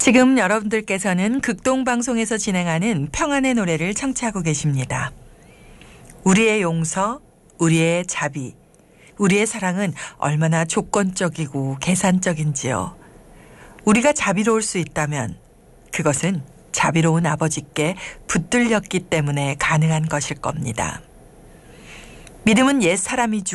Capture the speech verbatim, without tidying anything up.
지금 여러분들께서는 극동방송에서 진행하는 평안의 노래를 청취하고 계십니다. 우리의 용서, 우리의 자비, 우리의 사랑은 얼마나 조건적이고 계산적인지요. 우리가 자비로울 수 있다면 그것은 자비로운 아버지께 붙들렸기 때문에 가능한 것일 겁니다. 믿음은 옛 사람이 주